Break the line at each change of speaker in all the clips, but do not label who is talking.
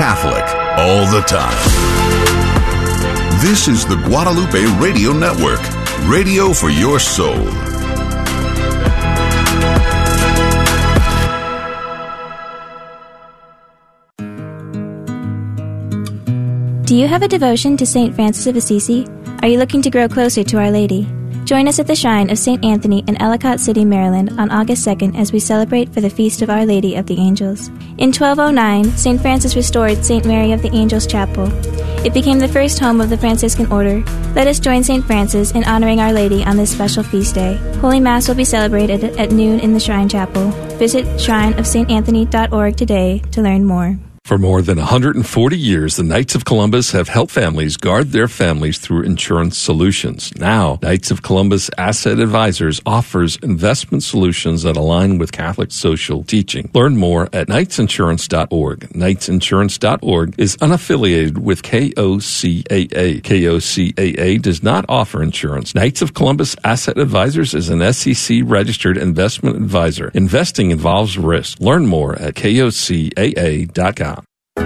Catholic all the time. This is the Guadalupe Radio Network, radio for your soul.
Do you have a devotion to St. Francis of Assisi? Are you looking to grow closer to Our Lady? Join us at the Shrine of St. Anthony in Ellicott City, Maryland on August 2nd as we celebrate for the Feast of Our Lady of the Angels. In 1209, St. Francis restored St. Mary of the Angels Chapel. It became the first home of the Franciscan order. Let us join St. Francis in honoring Our Lady on this special feast day. Holy Mass will be celebrated at noon in the Shrine Chapel. Visit shrineofstanthony.org today to learn more.
For more than 140 years, the Knights of Columbus have helped families guard their families through insurance solutions. Now, Knights of Columbus Asset Advisors offers investment solutions that align with Catholic social teaching. Learn more at knightsinsurance.org. Knightsinsurance.org is unaffiliated with KOCAA. KOCAA does not offer insurance. Knights of Columbus Asset Advisors is an SEC-registered investment advisor. Investing involves risk. Learn more at KOCAA.com.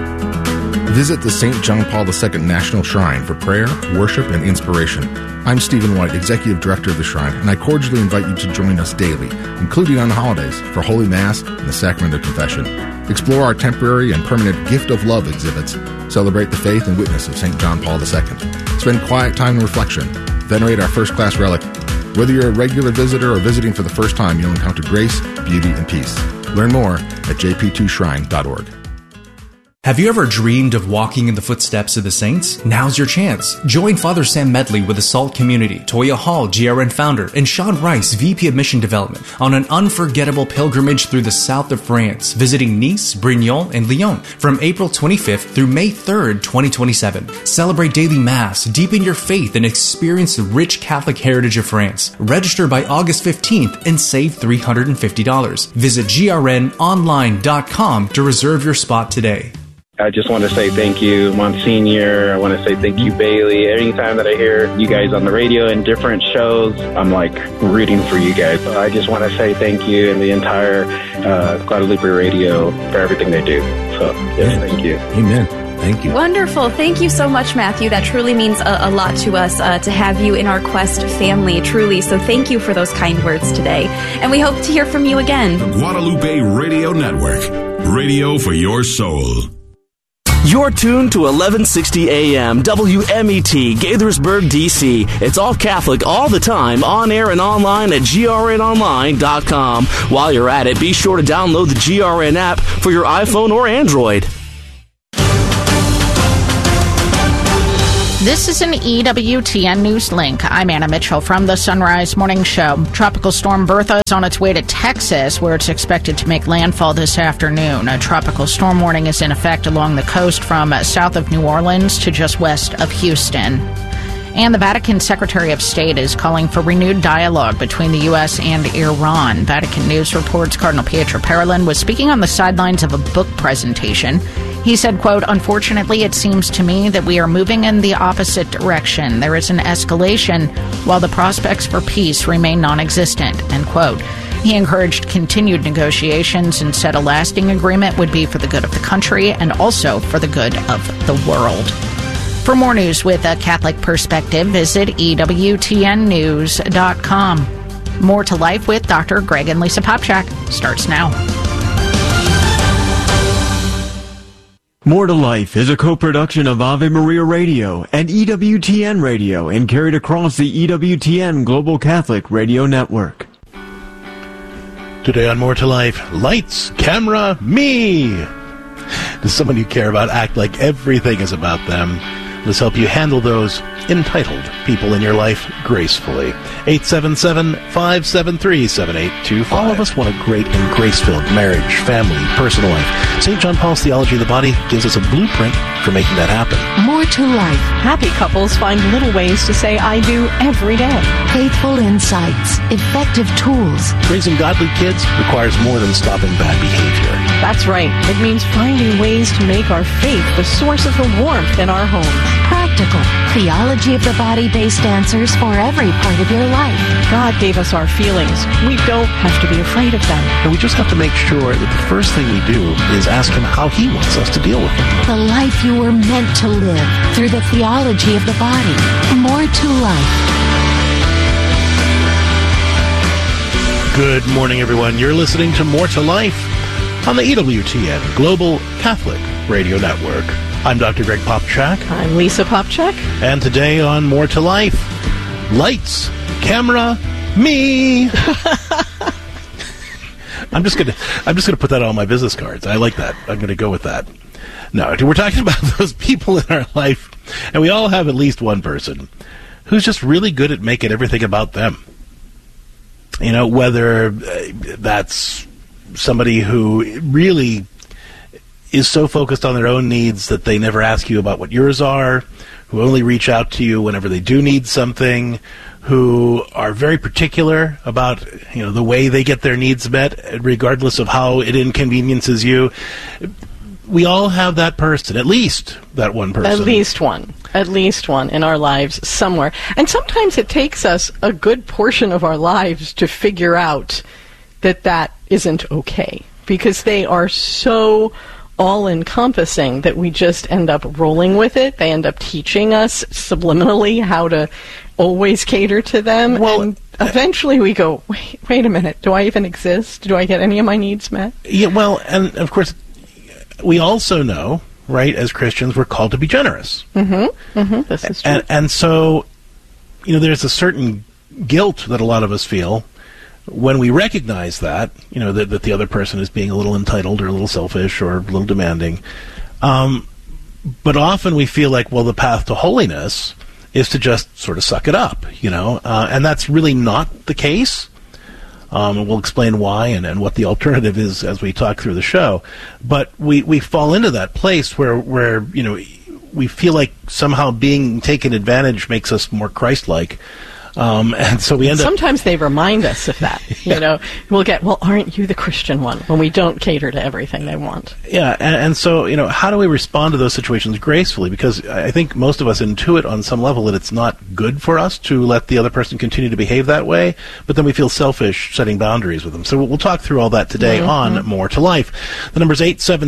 Visit the St. John Paul II National Shrine for prayer, worship, and inspiration. I'm Stephen White, Executive Director of the Shrine, and I cordially invite you to join us daily, including on the holidays, for Holy Mass and the Sacrament of Confession. Explore our temporary and permanent Gift of Love exhibits. Celebrate the faith and witness of St. John Paul II. Spend quiet time in reflection. Venerate our first-class relic. Whether you're a regular visitor or visiting for the first time, you'll encounter grace, beauty, and peace. Learn more at jp2shrine.org.
Have you ever dreamed of walking in the footsteps of the saints? Now's your chance. Join Father Sam Medley with the SALT community, Toya Hall, GRN founder, and Sean Rice, VP of Mission Development, on an unforgettable pilgrimage through the south of France, visiting Nice, Brignoles, and Lyon from April 25th through May 3rd, 2027. Celebrate daily Mass, deepen your faith, and experience the rich Catholic heritage of France. Register by August 15th and save $350. Visit grnonline.com to reserve your spot today.
I just want to say thank you, Monsignor. I want to say thank you, Bailey. Anytime that I hear you guys on the radio in different shows, I'm like rooting for you guys. I just want to say thank you and the entire Guadalupe Radio for everything they do. So, yes, thank you.
Amen. Thank you.
Wonderful. Thank you so much, Matthew. That truly means a lot to us to have you in our Quest family, truly. So thank you for those kind words today. And we hope to hear from you again.
The Guadalupe Radio Network, radio for your soul.
You're tuned to 1160 AM WMET, Gaithersburg, D.C. It's all Catholic all the time, on air and online at grnonline.com. While you're at it, be sure to download the GRN app for your iPhone or Android.
This is an EWTN News Link. I'm Anna Mitchell from the Sunrise Morning Show. Tropical Storm Bertha is on its way to Texas, where it's expected to make landfall this afternoon. A tropical storm warning is in effect along the coast from south of New Orleans to just west of Houston. And the Vatican Secretary of State is calling for renewed dialogue between the U.S. and Iran. Vatican News reports Cardinal Pietro Parolin was speaking on the sidelines of a book presentation. He said, quote, "Unfortunately, it seems to me that we are moving in the opposite direction. There is an escalation while the prospects for peace remain non-existent," end quote. He encouraged continued negotiations and said a lasting agreement would be for the good of the country and also for the good of the world. For more news with a Catholic perspective, visit EWTNnews.com. More to Life with Dr. Greg and Lisa Popchak starts now.
More to Life is a co-production of Ave Maria Radio and EWTN Radio and carried across the EWTN Global Catholic Radio Network.
Today on More to Life, lights, camera, me. Does someone you care about act like everything is about them? Let's help you handle those entitled people in your life gracefully. 877-573-7825. All of us want a great and grace-filled marriage, family, personal life. St. John Paul's Theology of the Body gives us a blueprint for making that happen.
More to life.
Happy couples find little ways to say I do every day.
Faithful insights. Effective tools.
Raising godly kids requires more than stopping bad behavior.
That's right. It means finding ways to make our faith the source of the warmth in our home.
Practical. Theology of the body-based answers for every part of your life.
God gave us our feelings. We don't have to be afraid of them.
And we just have to make sure that the first thing we do is ask Him how He wants us to deal with them.
The life you were meant to live through the theology of the body. More to life.
Good morning, everyone. You're listening to More to Life on the EWTN Global Catholic Radio Network. I'm Dr. Greg Popchak.
I'm Lisa Popchak.
And today on More to Life, lights, camera, me. I'm just gonna put that on my business cards. I like that. I'm gonna go with that. No, we're talking about those people in our life, and we all have at least one person who's just really good at making everything about them. You know, whether that's somebody who really is so focused on their own needs that they never ask you about what yours are, who only reach out to you whenever they do need something, who are very particular about, you know, the way they get their needs met, regardless of how it inconveniences you. We all have that person, at least that one person.
At least one in our lives somewhere. And sometimes it takes us a good portion of our lives to figure out that isn't okay, because they are so all-encompassing that we just end up rolling with it. They end up teaching us subliminally how to always cater to them. Well, and eventually we go, wait a minute, do I even exist? Do I get any of my needs met?
Yeah, well, and of course, we also know, right, as Christians, we're called to be generous.
This is true.
And so, you know, there's a certain guilt that a lot of us feel when we recognize that, you know, that the other person is being a little entitled or a little selfish or a little demanding. But often we feel like, well, the path to holiness is to just sort of suck it up, you know, and that's really not the case. And we'll explain why and what the alternative is as we talk through the show. But we fall into that place where you know, we feel like somehow being taken advantage makes us more Christ-like. And so we end up...
Sometimes they remind us of that.
Yeah.
You know, we'll get, well, aren't you the Christian one, when we don't cater to everything they want.
Yeah, and so, you know, how do we respond to those situations gracefully? Because I think most of us intuit on some level that it's not good for us to let the other person continue to behave that way, but then we feel selfish setting boundaries with them. So we'll talk through all that today on More to Life. The number's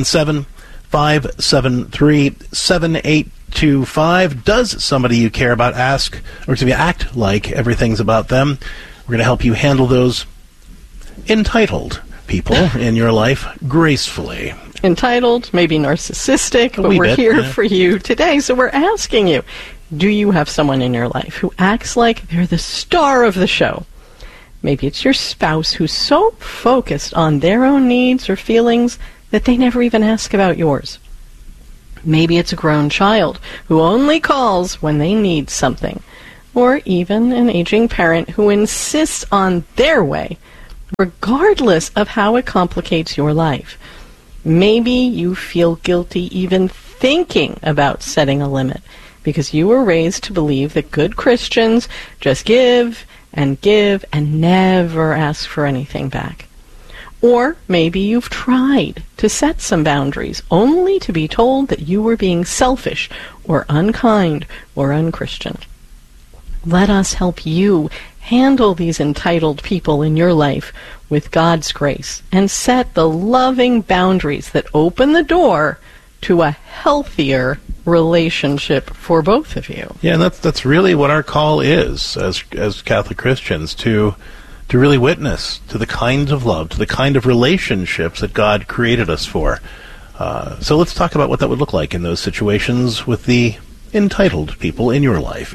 877-573-7825. Does somebody you care about act like everything's about them? We're going to help you handle those entitled people in your life gracefully.
Entitled, maybe narcissistic, but we're here for you today. So we're asking you, do you have someone in your life who acts like they're the star of the show? Maybe it's your spouse who's so focused on their own needs or feelings that they never even ask about yours. Maybe it's a grown child who only calls when they need something. Or even an aging parent who insists on their way, regardless of how it complicates your life. Maybe you feel guilty even thinking about setting a limit, because you were raised to believe that good Christians just give and never ask for anything back. Or maybe you've tried to set some boundaries, only to be told that you were being selfish or unkind or unchristian. Let us help you handle these entitled people in your life with God's grace and set the loving boundaries that open the door to a healthier relationship for both of you.
Yeah, and that's really what our call is as Catholic Christians, to really witness to the kinds of love, to the kind of relationships that God created us for. So let's talk about what that would look like in those situations with the entitled people in your life.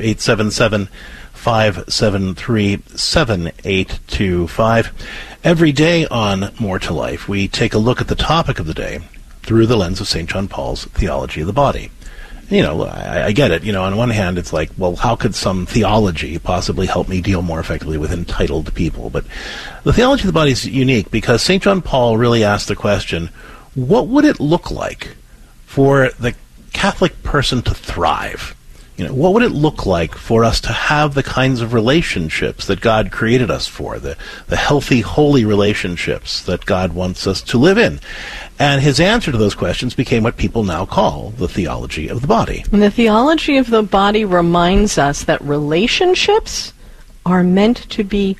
877-573-7825. Every day on More to Life, we take a look at the topic of the day through the lens of St. John Paul's theology of the body. You know, I get it. You know, on one hand, it's like, well, how could some theology possibly help me deal more effectively with entitled people? But the theology of the body is unique because St. John Paul really asked the question, what would it look like for the Catholic person to thrive? What would it look like for us to have the kinds of relationships that God created us for, the healthy, holy relationships that God wants us to live in? And his answer to those questions became what people now call the theology of the body.
And the theology of the body reminds us that relationships are meant to be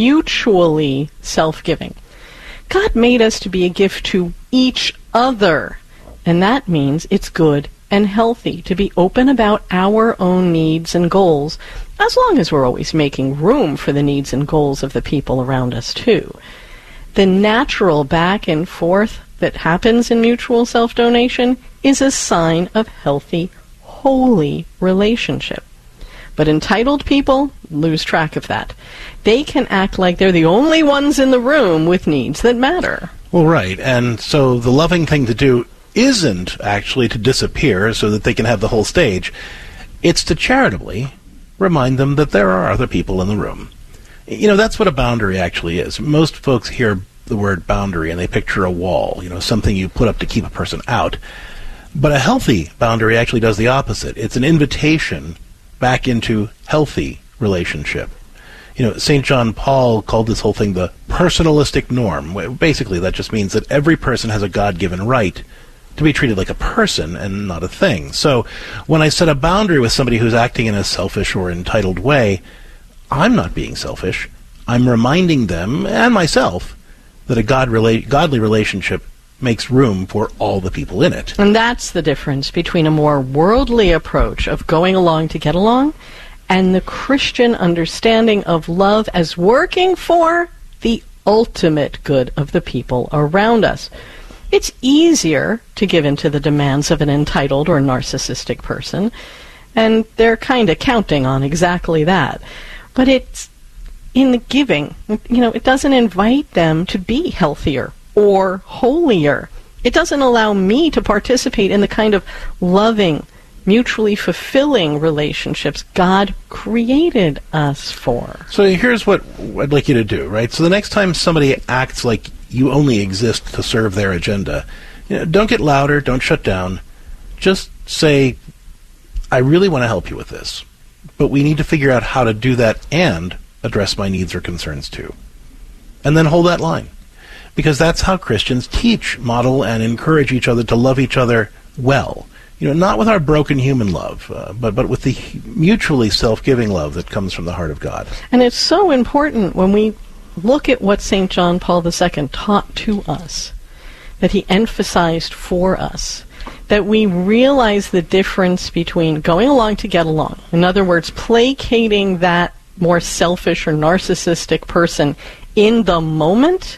mutually self-giving. God made us to be a gift to each other, and that means it's good and healthy to be open about our own needs and goals, as long as we're always making room for the needs and goals of the people around us too. The natural back and forth that happens in mutual self-donation is a sign of healthy, holy relationship. But entitled people lose track of that. They can act like they're the only ones in the room with needs that matter.
Well, right. And so the loving thing to do isn't actually to disappear so that they can have the whole stage. It's to charitably remind them that there are other people in the room. That's what a boundary actually is. Most folks hear the word boundary and they picture a wall, something you put up to keep a person out. But a healthy boundary actually does the opposite. It's an invitation back into healthy relationship. St. John Paul called this whole thing the personalistic norm. Basically, that just means that every person has a God-given right to be treated like a person and not a thing. So when I set a boundary with somebody who's acting in a selfish or entitled way, I'm not being selfish. I'm reminding them and myself that a godly relationship makes room for all the people in it.
And that's the difference between a more worldly approach of going along to get along and the Christian understanding of love as working for the ultimate good of the people around us. It's easier to give in to the demands of an entitled or narcissistic person, and they're kind of counting on exactly that. But it's in the giving, it doesn't invite them to be healthier or holier. It doesn't allow me to participate in the kind of loving, mutually fulfilling relationships God created us for.
So here's what I'd like you to do, right? So the next time somebody acts like you only exist to serve their agenda, don't get louder, don't shut down. Just say, I really want to help you with this, but we need to figure out how to do that and address my needs or concerns too. And then hold that line. Because that's how Christians teach, model, and encourage each other to love each other well. Not with our broken human love, but with the mutually self-giving love that comes from the heart of God.
And it's so important when we look at what St. John Paul II taught to us, that he emphasized for us, that we realize the difference between going along to get along. In other words, placating that more selfish or narcissistic person in the moment,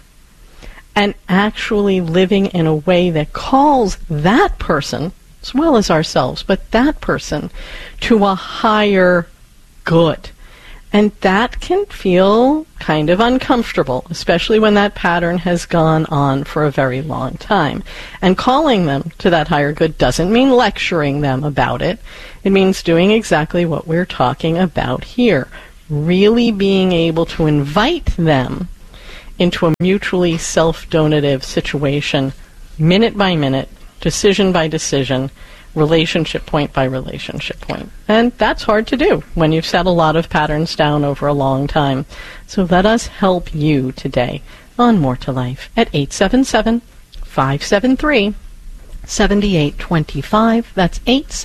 and actually living in a way that calls that person, as well as ourselves, but that person, to a higher good. And that can feel kind of uncomfortable, especially when that pattern has gone on for a very long time. And calling them to that higher good doesn't mean lecturing them about it. It means doing exactly what we're talking about here. Really being able to invite them into a mutually self-donative situation, minute by minute, decision by decision, relationship point by relationship point. And that's hard to do when you've set a lot of patterns down over a long time. So let us help you today on More to Life at 877-573-7825. That's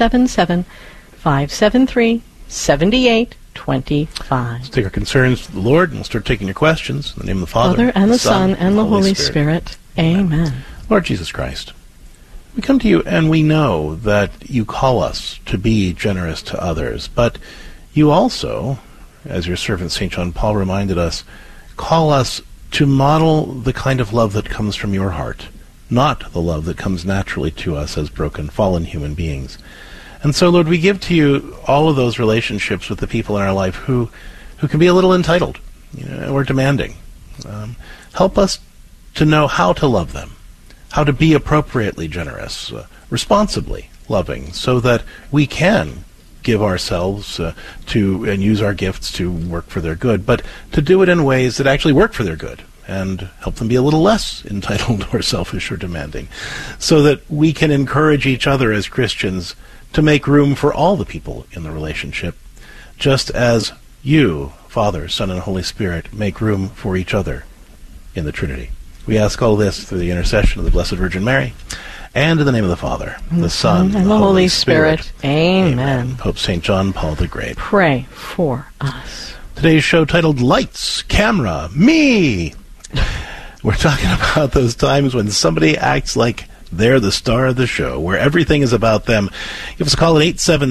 877-573-7825.
Let's take our concerns to the Lord, and we'll start taking your questions. In the name of the Father,
and the Son, and the Holy Spirit. Amen.
Lord Jesus Christ, we come to you and we know that you call us to be generous to others, but you also, as your servant St. John Paul reminded us, call us to model the kind of love that comes from your heart, not the love that comes naturally to us as broken, fallen human beings. And so, Lord, we give to you all of those relationships with the people in our life who can be a little entitled or demanding. Help us to know how to love them, how to be appropriately generous, responsibly loving, so that we can give ourselves to and use our gifts to work for their good, but to do it in ways that actually work for their good and help them be a little less entitled or selfish or demanding, so that we can encourage each other as Christians to make room for all the people in the relationship, just as you, Father, Son, and Holy Spirit, make room for each other in the Trinity. We ask all this through the intercession of the Blessed Virgin Mary, and in the name of the Father, the Son,
and the Holy Spirit. Amen.
Pope St. John Paul the Great.
Pray for us.
Today's show titled Lights, Camera, Me. We're talking about those times when somebody acts like they're the star of the show, where everything is about them. Give us a call at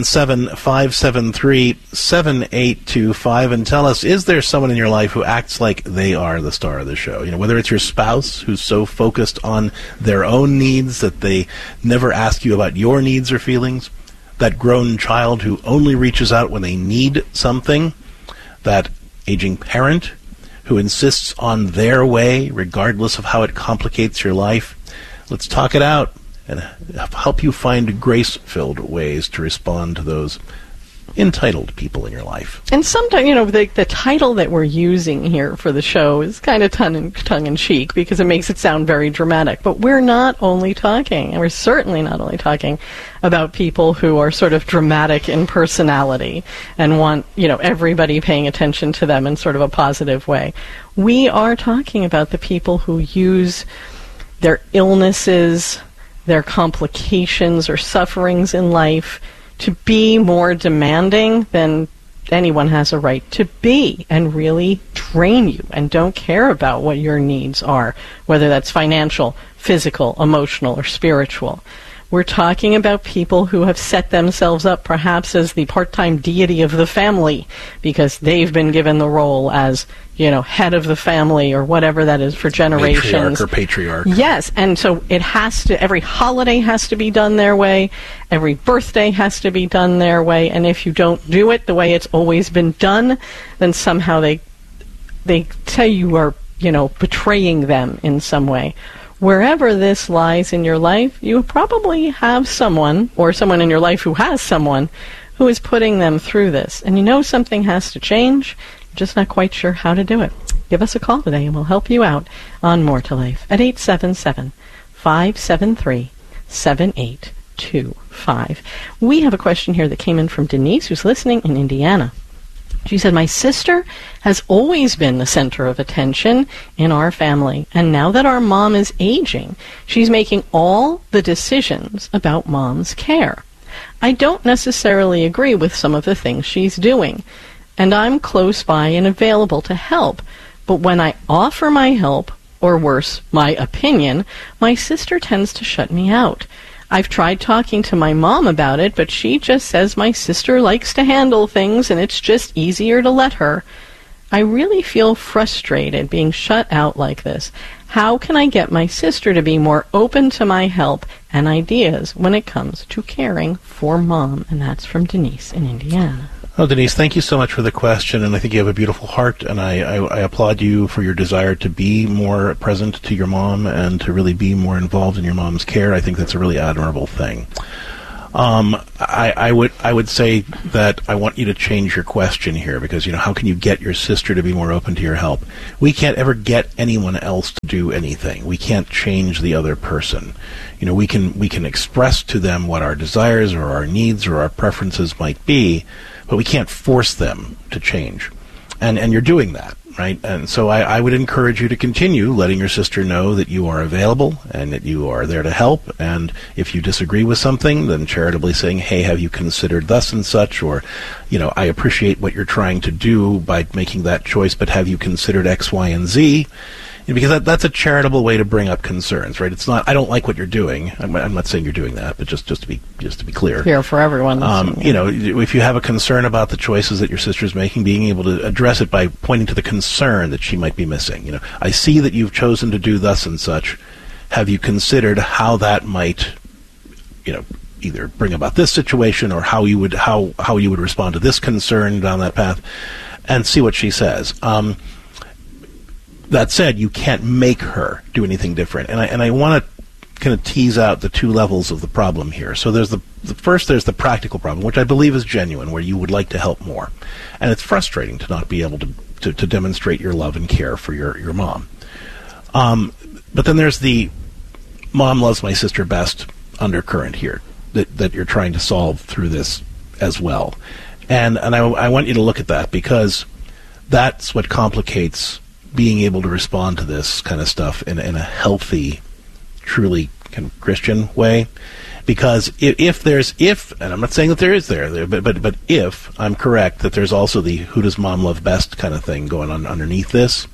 877-573-7825 and tell us, is there someone in your life who acts like they are the star of the show? You know, whether it's your spouse who's so focused on their own needs that they never ask you about your needs or feelings, that grown child who only reaches out when they need something, that aging parent who insists on their way regardless of how it complicates your life. Let's talk it out and help you find grace-filled ways to respond to those entitled people in your life.
And sometimes, the title that we're using here for the show is kind of tongue-in-cheek because it makes it sound very dramatic. But we're not only talking, and we're certainly not only talking about people who are sort of dramatic in personality and want, everybody paying attention to them in sort of a positive way. We are talking about the people who use their illnesses, their complications or sufferings in life to be more demanding than anyone has a right to be, and really drain you and don't care about what your needs are, whether that's financial, physical, emotional, or spiritual. We're talking about people who have set themselves up perhaps as the part-time deity of the family because they've been given the role as, head of the family or whatever that is for generations.
Matriarch or patriarch.
Yes, and so every holiday has to be done their way, every birthday has to be done their way, and if you don't do it the way it's always been done, then somehow they say you are, betraying them in some way. Wherever this lies in your life, you probably have someone, or someone in your life who has someone, who is putting them through this. And something has to change, you're just not quite sure how to do it. Give us a call today and we'll help you out on More to Life at 877-573-7825. We have a question here that came in from Denise, who's listening in Indiana. She said, my sister has always been the center of attention in our family, and now that our mom is aging, she's making all the decisions about mom's care. I don't necessarily agree with some of the things she's doing, and I'm close by and available to help, but when I offer my help, or worse, my opinion, my sister tends to shut me out. I've tried talking to my mom about it, but she just says my sister likes to handle things and it's just easier to let her. I really feel frustrated being shut out like this. How can I get my sister to be more open to my help and ideas when it comes to caring for Mom? And that's from Denise in Indiana.
Well, Denise, thank you so much for the question, and I think you have a beautiful heart, and I applaud you for your desire to be more present to your mom and to really be more involved in your mom's care. I think that's a really admirable thing. I would say that I want you to change your question here because, how can you get your sister to be more open to your help? We can't ever get anyone else to do anything. We can't change the other person. We can express to them what our desires or our needs or our preferences might be, but we can't force them to change. And you're doing that, right? And so I would encourage you to continue letting your sister know that you are available and that you are there to help. And if you disagree with something, then charitably saying, hey, have you considered thus and such? Or, I appreciate what you're trying to do by making that choice, but have you considered X, Y, and Z? Because that's a charitable way to bring up concerns, right? It's not, I don't like what you're doing. I'm not saying you're doing that, but just to be clear.
Here for everyone.
If you have a concern about the choices that your sister's making, being able to address it by pointing to the concern that she might be missing. I see that you've chosen to do thus and such. Have you considered how that might, either bring about this situation or how you would respond to this concern down that path, and see what she says. That said, you can't make her do anything different. And I want to kind of tease out the two levels of the problem here. So there's there's the practical problem, which I believe is genuine, where you would like to help more. And it's frustrating to not be able to demonstrate your love and care for your mom. But then there's the mom loves my sister best undercurrent here that you're trying to solve through this as well. And I want you to look at that, because that's what complicates being able to respond to this kind of stuff in a healthy, truly kind of Christian way. Because if, and I'm not saying that there is but if I'm correct that there's also the who does mom love best kind of thing going on underneath this,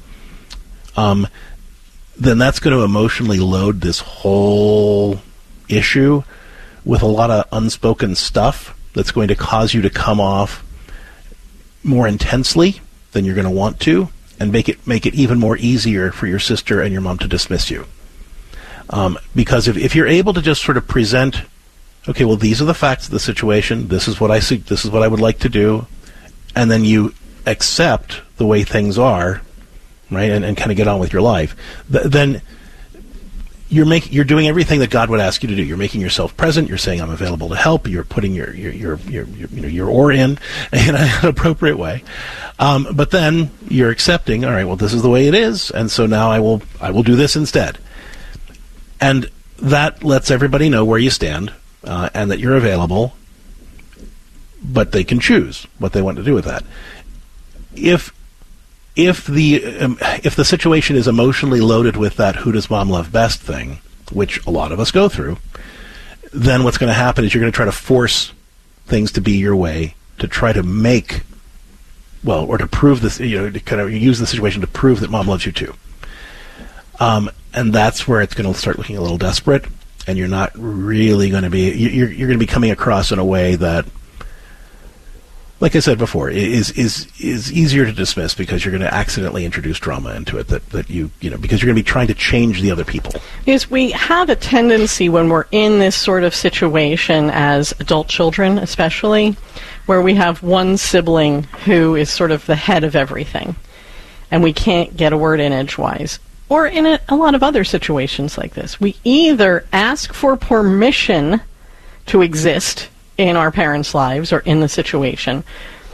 then that's going to emotionally load this whole issue with a lot of unspoken stuff that's going to cause you to come off more intensely than you're going to want to, and make it even more easier for your sister and your mom to dismiss you. Because if you're able to just sort of present, okay, well, these are the facts of the situation, this is what I see, this is what I would like to do, and then you accept the way things are, right, and kind of get on with your life, then you're doing everything that God would ask you to do. You're making yourself present. You're saying, I'm available to help. You're putting your oar in an appropriate way. But then you're accepting, all right, well, this is the way it is, and so now I will do this instead. And that lets everybody know where you stand, and that you're available, but they can choose what they want to do with that. If the situation is emotionally loaded with that who does mom love best thing, which a lot of us go through, then what's going to happen is you're going to try to force things to be your way, to try to make, well, or to prove this, to kind of use the situation to prove that mom loves you too. And that's where it's going to start looking a little desperate, and you're not really going to be, you're going to be coming across in a way that, like I said before, is easier to dismiss, because you're going to accidentally introduce drama into it that you because you're going to be trying to change the other people.
Because we have a tendency when we're in this sort of situation as adult children, especially, where we have one sibling who is sort of the head of everything, and we can't get a word in edgewise. Or in a lot of other situations like this, we either ask for permission to exist in our parents' lives or in the situation,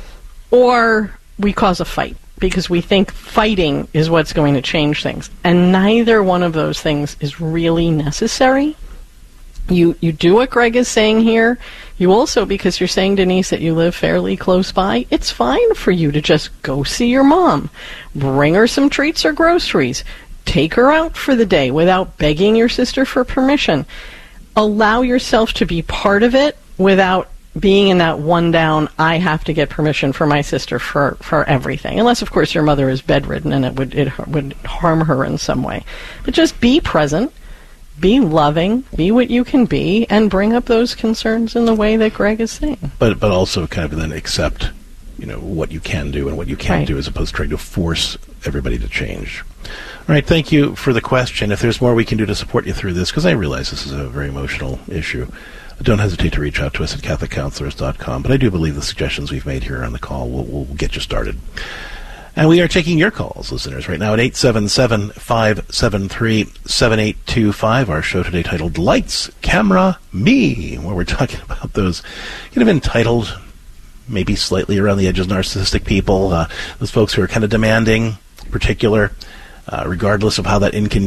or we cause a fight because we think fighting is what's going to change things. And neither one of those things is really necessary. You do what Greg is saying here. You also, because you're saying, Denise, that you live fairly close by, it's fine for you to just go see your mom, bring her some treats or groceries, take her out for the day without begging your sister for permission. Allow yourself to be part of it without being in that one down, I have to get permission for my sister for everything. Unless, of course, your mother is bedridden and it would harm her in some way. But just be present, be loving, be what you can be, and bring up those concerns in the way that Greg is saying.
But also kind of then accept, what you can do and what you can't do, as opposed to trying to force everybody to change. All right, thank you for the question. If there's more we can do to support you through this, because I realize this is a very emotional issue, don't hesitate to reach out to us at CatholicCounselors.com. But I do believe the suggestions we've made here on the call will get you started. And we are taking your calls, listeners, right now at 877-573-7825. Our show today titled Lights, Camera, Me, where we're talking about those kind of entitled, maybe slightly around the edges narcissistic people, those folks who are kind of demanding, particular, regardless of how that inconvenience